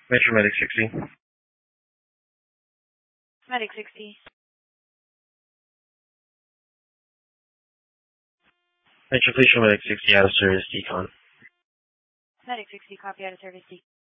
Metro Medic 60. Medic 60. Metro Medic 60 out of service, decon. Medic 60, copy out of service.